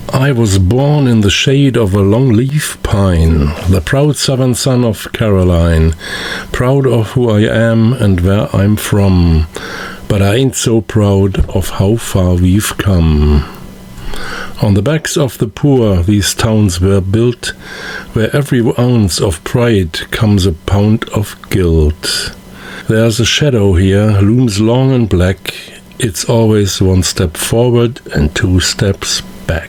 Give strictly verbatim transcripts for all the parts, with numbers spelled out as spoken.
I was born in the shade of a long-leaf pine, the proud southern son of Caroline, proud of who I am and where I'm from, but I ain't so proud of how far we've come. On the backs of the poor these towns were built, where every ounce of pride comes a pound of guilt. There's a shadow here, looms long and black, it's always one step forward and two steps back.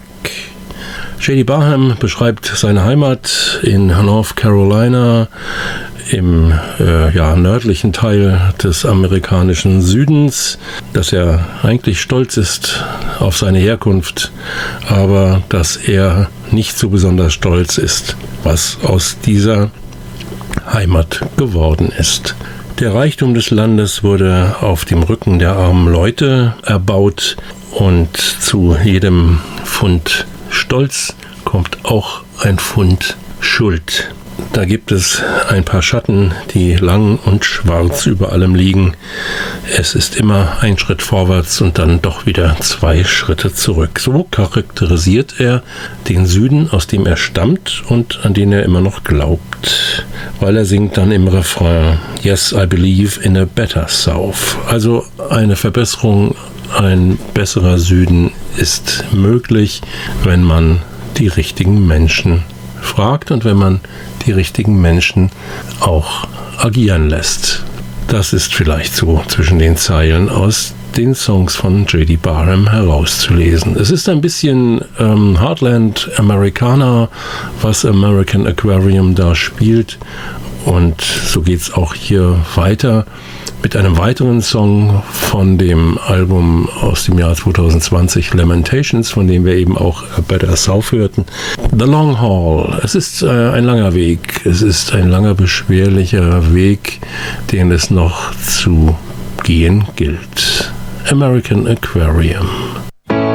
J D Barham beschreibt seine Heimat in North Carolina im äh, ja, nördlichen Teil des amerikanischen Südens, dass er eigentlich stolz ist auf seine Herkunft, aber dass er nicht so besonders stolz ist, was aus dieser Heimat geworden ist. Der Reichtum des Landes wurde auf dem Rücken der armen Leute erbaut und zu jedem Pfund Stolz kommt auch ein Pfund Schuld. Da gibt es ein paar Schatten, die lang und schwarz über allem liegen. Es ist immer ein Schritt vorwärts und dann doch wieder zwei Schritte zurück. So charakterisiert er den Süden, aus dem er stammt und an den er immer noch glaubt. Weil er singt dann im Refrain, Yes, I believe in a better South. Also eine Verbesserung, ein besserer Süden ist möglich, wenn man die richtigen Menschen fragt und wenn man die richtigen Menschen auch agieren lässt. Das ist vielleicht so zwischen den Zeilen aus den Songs von J D Barham herauszulesen. Es ist ein bisschen ähm, Heartland Americana, was American Aquarium da spielt, und so geht es auch hier weiter mit einem weiteren Song von dem Album aus dem Jahr zwanzig zwanzig, Lamentations, von dem wir eben auch Better South hörten. The Long Haul. Es ist äh, ein langer Weg. Es ist ein langer, beschwerlicher Weg, den es noch zu gehen gilt. American Aquarium.